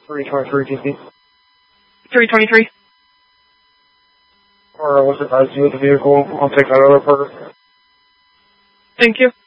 323 TC. 323. Or what's advised you with the vehicle? I'll take that other part. Thank you.